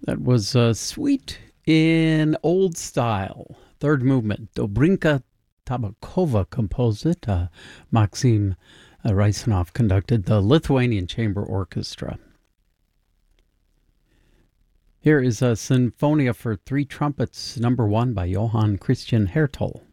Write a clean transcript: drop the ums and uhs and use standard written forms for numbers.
That was Suite in Old Style, third movement. Dobrinka Tabakova composed it. Maxim Rysanov conducted the Lithuanian Chamber Orchestra. Here is a Sinfonia for Three Trumpets, number 1 by Johann Christian Hertel.